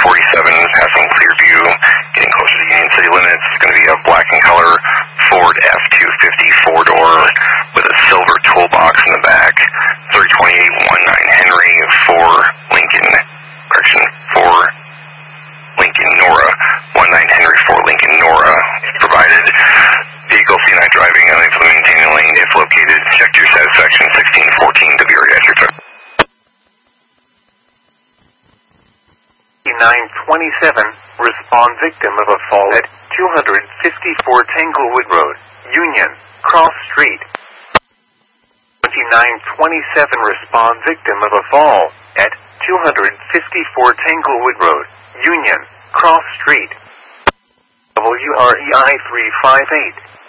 passing Clearview, getting closer to Union City limits. It's going to be a black in color Ford F-250 four-door with a silver toolbox in the back. 32819 Henry for Lincoln Nora. 19 Henry for Lincoln Nora. Provided. Vehicle C9 driving, unable to maintain a lane if located. Check your satisfaction 1614 WREI. 927, respond victim of a fall at 254 Tanglewood Road, Union, Cross Street. 2927, respond victim of a fall at 254 Tanglewood Road, Union, Cross Street. WREI 358.